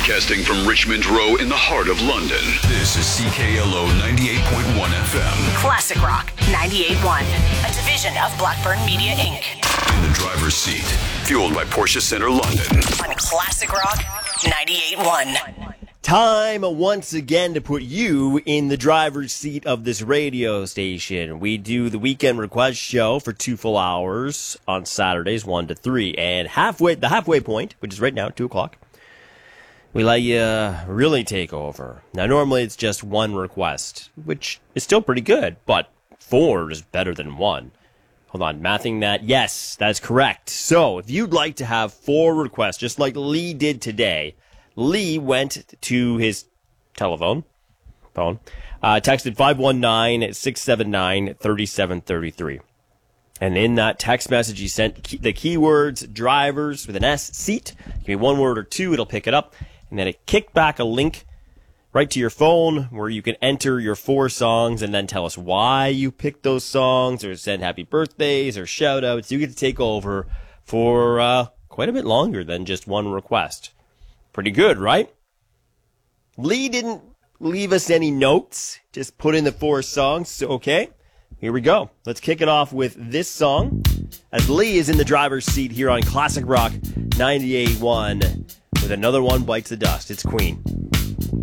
Broadcasting from Richmond Row in the heart of London. This is CKLO 98.1 FM. Classic Rock 98.1, a division of Blackburn Media Inc. In the driver's seat, fueled by Porsche Center London. On Classic Rock 98.1. Time once again to put you in the driver's seat of this radio station. We do the weekend request show for 2 full hours on Saturdays, 1 to 3. And the halfway point, which is right now, 2 o'clock, we let you really take over. Now, normally it's just 1 request, which is still pretty good, but 4 is better than 1. Hold on, mathing that. Yes, that's correct. So, if you'd like to have 4 requests, just like Lee did today, Lee went to his phone, texted 519-679-3733. And in that text message, he sent the keywords drivers with an S, seat. Give me 1 word or 2, it'll pick it up. And then it kicked back a link right to your phone where you can enter your 4 songs and then tell us why you picked those songs or send happy birthdays or shout outs. You get to take over for quite a bit longer than just 1 request. Pretty good, right? Lee didn't leave us any notes, just put in the 4 songs. So, okay, here we go. Let's kick it off with this song as Lee is in the driver's seat here on Classic Rock 98.1 with Another One Bites the Dust. It's Queen.